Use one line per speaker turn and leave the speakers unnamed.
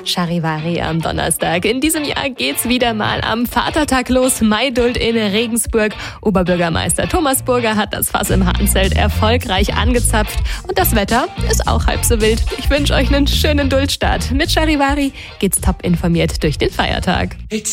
Charivari am Donnerstag. In diesem Jahr geht's wieder mal am Vatertag los. Maidult in Regensburg. Oberbürgermeister Thomas Burger hat das Fass im Hahnzelt erfolgreich angezapft. Und das Wetter ist auch halb so wild. Ich wünsche euch einen schönen Duldstart. Mit Charivari geht's top informiert durch den Feiertag.